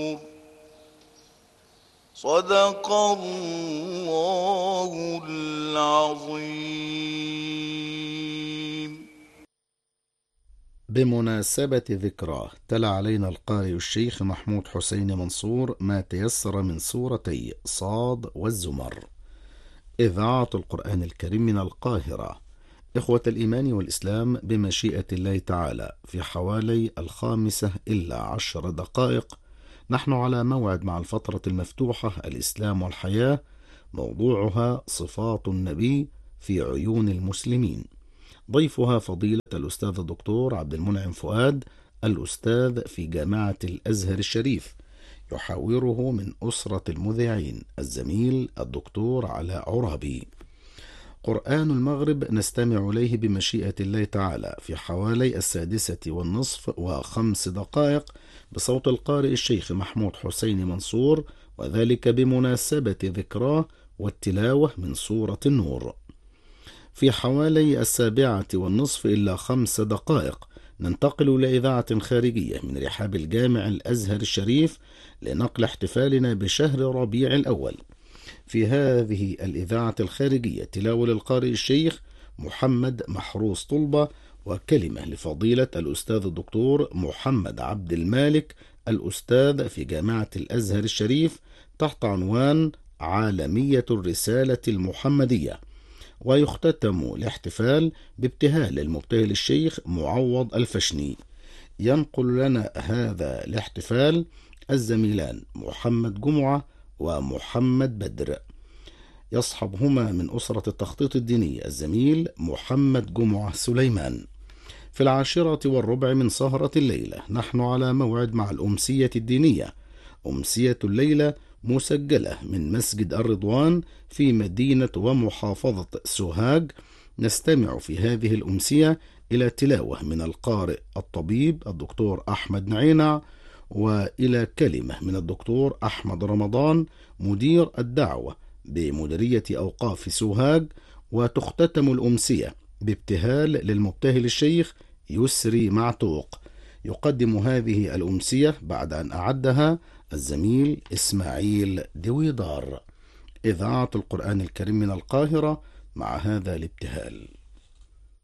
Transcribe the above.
صدق الله العظيم. بمناسبة ذكراه تلا علينا القارئ الشيخ محمود حسين منصور ما تيسر من سورتي صاد والزمر. إذاعة القرآن الكريم من القاهرة. إخوة الإيمان والإسلام، بمشيئة الله تعالى في حوالي 5:10 نحن على موعد مع الفترة المفتوحة الإسلام والحياة، موضوعها صفات النبي في عيون المسلمين. ضيفها فضيلة الأستاذ الدكتور عبد المنعم فؤاد، الأستاذ في جامعة الأزهر الشريف، يحاوره من أسرة المذيعين الزميل الدكتور علاء عرابي. قرآن المغرب نستمع إليه بمشيئة الله تعالى في حوالي 6:05 بصوت القارئ الشيخ محمود حسين منصور، وذلك بمناسبة ذكراه والتلاوة من سورة النور. في حوالي 7:05 ننتقل إلى إذاعة خارجية من رحاب الجامع الأزهر الشريف لنقل احتفالنا بشهر ربيع الأول. في هذه الإذاعة الخارجية تلاوة للقارئ الشيخ محمد محروس طلبة، وكلمة لفضيلة الأستاذ الدكتور محمد عبد المالك، الأستاذ في جامعة الأزهر الشريف، تحت عنوان عالمية الرسالة المحمدية. ويختتم الاحتفال بابتهال المبتهل الشيخ معوض الفشني. ينقل لنا هذا الاحتفال الزميلان محمد جمعة ومحمد بدر، يصحبهما من أسرة التخطيط الديني الزميل محمد جمعة سليمان. في 10:15 من سهرة الليلة نحن على موعد مع الأمسية الدينية، أمسية الليلة مسجلة من مسجد الرضوان في مدينة ومحافظة سوهاج. نستمع في هذه الأمسية إلى تلاوة من القارئ الطبيب الدكتور أحمد نعينع، وإلى كلمة من الدكتور أحمد رمضان مدير الدعوة بمديرية أوقاف سوهاج. وتختتم الأمسية بابتهال للمبتهل الشيخ يسري معتوق. يقدم هذه الأمسية بعد أن أعدها الزميل إسماعيل دويدار. إذاعة القرآن الكريم من القاهرة مع هذا الابتهال.